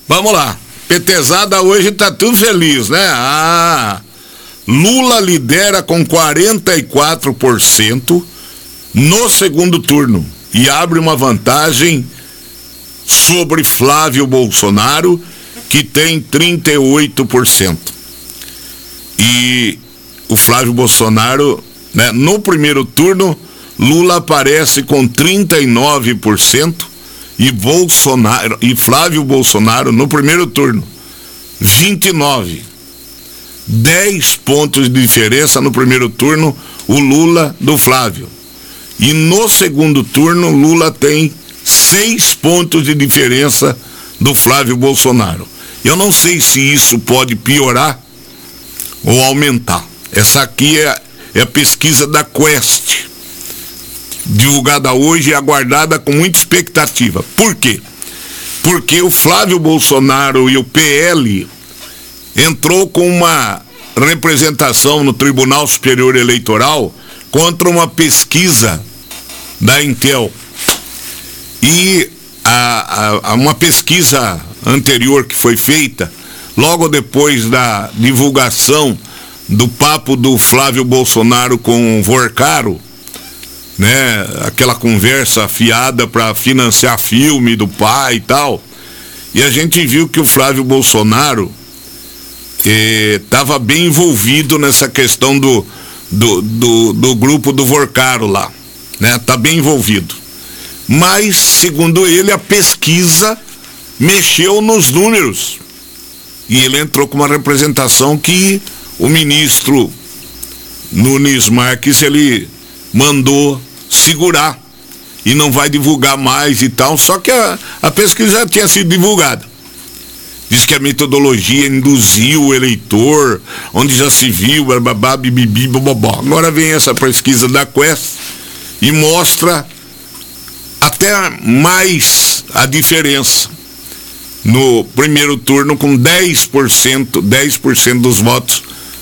Vamos lá. PTzada hoje tá tudo feliz, né? Lula lidera com 44% no segundo turno e abre uma vantagem sobre Flávio Bolsonaro, que tem 38%. E o Flávio Bolsonaro, né, no primeiro turno, Lula aparece com 39% e Flávio Bolsonaro no primeiro turno 29%. 10 pontos de diferença no primeiro turno, o Lula do Flávio. E no segundo turno, Lula tem 6 pontos de diferença do Flávio Bolsonaro. Eu não sei se isso pode piorar ou aumentar. Essa aqui é a pesquisa da Quest, divulgada hoje e aguardada com muita expectativa. Por quê? Porque o Flávio Bolsonaro e o PL entrou com uma representação no Tribunal Superior Eleitoral contra uma pesquisa da Intel. E uma pesquisa anterior que foi feita, logo depois da divulgação do papo do Flávio Bolsonaro com o Vorcaro, né, aquela conversa fiada para financiar filme do pai e tal, e a gente viu que o Flávio Bolsonaro estava bem envolvido nessa questão do grupo do Vorcaro lá, né? Tá bem envolvido. Mas, segundo ele, a pesquisa mexeu nos números. E ele entrou com uma representação que o ministro Nunes Marques, ele mandou segurar e não vai divulgar mais e tal. Só que a pesquisa já tinha sido divulgada. Diz que a metodologia induziu o eleitor, onde já se viu, babá, bibibi, bobobó. Agora vem essa pesquisa da Quest e mostra até mais a diferença. No primeiro turno, com 10% dos votos